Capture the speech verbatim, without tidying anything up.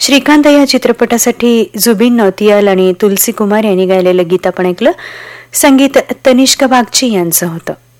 श्रीकांत या चित्रपटासाठी जुबिन नौटियाल आणि तुलसी कुमार यांनी गायलेलं गीत आपण ऐकलं. संगीत तनिष्का बागची यांचं होतं.